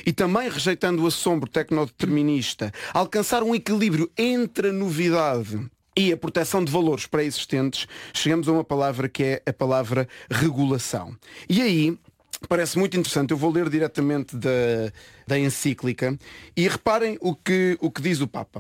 e também rejeitando o assombro tecnodeterminista, alcançar um equilíbrio entre a novidade e a proteção de valores pré-existentes, chegamos a uma palavra que é a palavra regulação. E aí, parece muito interessante, eu vou ler diretamente da encíclica e reparem o que diz o Papa.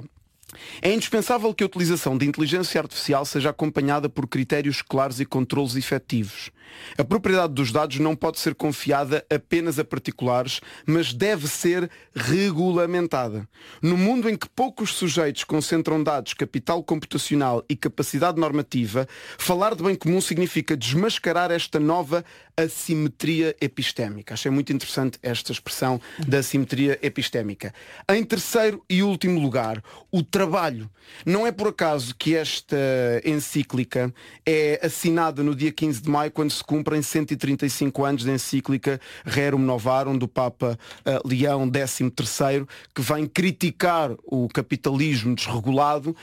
É indispensável que a utilização de inteligência artificial seja acompanhada por critérios claros e controlos efetivos. A propriedade dos dados não pode ser confiada apenas a particulares, mas deve ser regulamentada. No mundo em que poucos sujeitos concentram dados, capital computacional e capacidade normativa, falar de bem comum significa desmascarar esta nova assimetria epistémica. Achei muito interessante esta expressão da assimetria epistémica. Em terceiro e último lugar, o trabalho. Não é por acaso que esta encíclica é assinada no dia 15 de maio, quando se cumprem 135 anos da encíclica Rerum Novarum do Papa Leão XIII, que vem criticar o capitalismo desregulado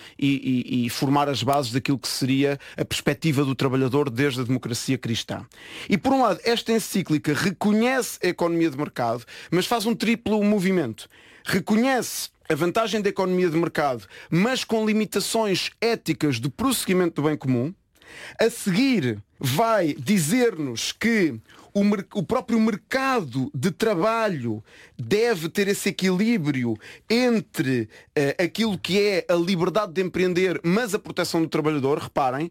e formar as bases daquilo que seria a perspectiva do trabalhador desde a democracia cristã. E por um lado, esta encíclica reconhece a economia de mercado, mas faz um triplo movimento. Reconhece a vantagem da economia de mercado, mas com limitações éticas de prosseguimento do bem comum. A seguir, vai dizer-nos que o próprio mercado de trabalho deve ter esse equilíbrio entre aquilo que é a liberdade de empreender, mas a proteção do trabalhador, reparem,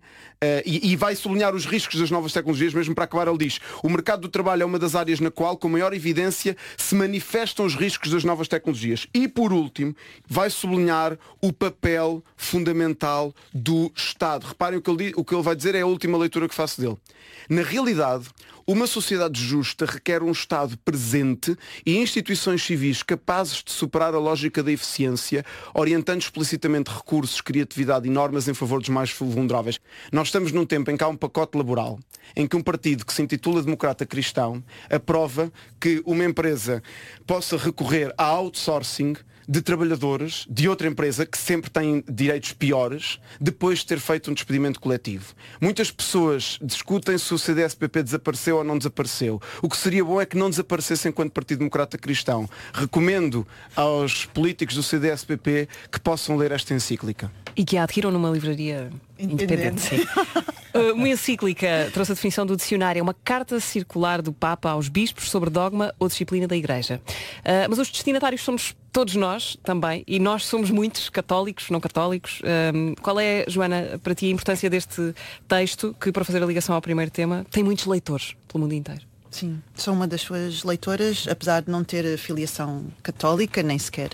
e vai sublinhar os riscos das novas tecnologias. Mesmo para acabar, ele diz: o mercado do trabalho é uma das áreas na qual, com maior evidência, se manifestam os riscos das novas tecnologias. E, por último, vai sublinhar o papel fundamental do Estado. Reparem o que ele vai dizer, é a última leitura que faço dele. Na realidade, uma sociedade justa requer um Estado presente e instituições civis capazes de superar a lógica da eficiência, orientando explicitamente recursos, criatividade e normas em favor dos mais vulneráveis. Nós estamos num tempo em que há um pacote laboral, em que um partido que se intitula Democrata Cristão aprova que uma empresa possa recorrer a outsourcing de trabalhadores de outra empresa que sempre tem direitos piores depois de ter feito um despedimento coletivo. Muitas pessoas discutem se o CDS-PP desapareceu ou não desapareceu. O que seria bom é que não desaparecesse enquanto Partido Democrata Cristão. Recomendo aos políticos do CDS-PP que possam ler esta encíclica. E que a adquiram numa livraria independente. Sim. Uma encíclica trouxe a definição do dicionário. É uma carta circular do Papa aos bispos sobre dogma ou disciplina da Igreja. Mas os destinatários somos todos nós também, e nós somos muitos, católicos, não católicos. Qual é, Joana, para ti a importância deste texto, que, para fazer a ligação ao primeiro tema, tem muitos leitores pelo mundo inteiro? Sim, sou uma das suas leitoras, apesar de não ter filiação católica, nem sequer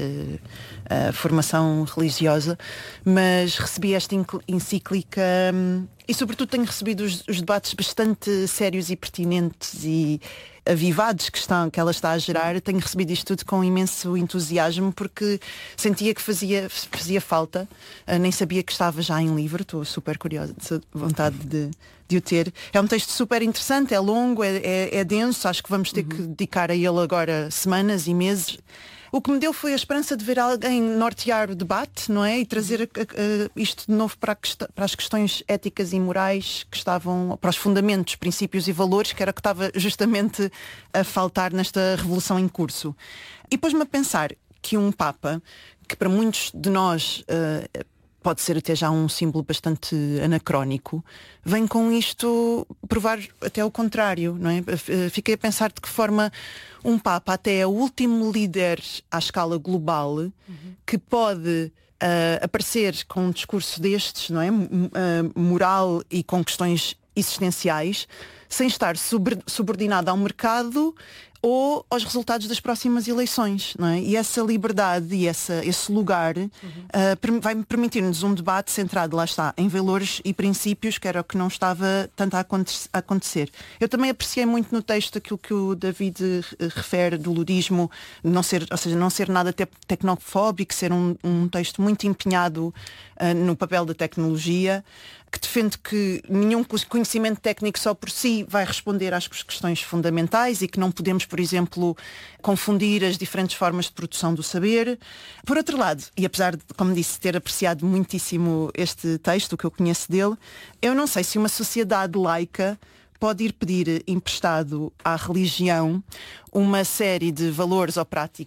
formação religiosa, mas recebi esta encíclica e sobretudo tenho recebido os debates bastante sérios e pertinentes e avivados que ela está a gerar. Tenho recebido isto tudo com imenso entusiasmo, porque sentia que fazia falta. Nem sabia que estava já em livro, estou super curiosa, vontade de o ter. É um texto super interessante, é longo, é denso, acho que vamos ter que dedicar a ele agora semanas e meses. O que me deu foi a esperança de ver alguém nortear o debate, não é? E trazer isto de novo para as questões éticas e morais que estavam, para os fundamentos, princípios e valores, que era o que estava justamente a faltar nesta revolução em curso. E pôs-me a pensar que um Papa, que para muitos de nós pode ser até já um símbolo bastante anacrónico, vem com isto provar até o contrário, não é? Fiquei a pensar de que forma um Papa até é o último líder à escala global que pode aparecer com um discurso destes, não é? Moral e com questões existenciais, sem estar subordinado ao mercado ou aos resultados das próximas eleições, não é? E essa liberdade e esse lugar vai permitir-nos um debate centrado, lá está, em valores e princípios, que era o que não estava tanto a acontecer. Eu também apreciei muito no texto aquilo que o David refere do lurismo, não ser nada tecnofóbico, ser um texto muito empenhado no papel da tecnologia, que defende que nenhum conhecimento técnico só por si vai responder às questões fundamentais e que não podemos, por exemplo, confundir as diferentes formas de produção do saber. Por outro lado, e apesar de, como disse, ter apreciado muitíssimo este texto, o que eu conheço dele, eu não sei se uma sociedade laica pode ir pedir emprestado à religião uma série de valores ou práticas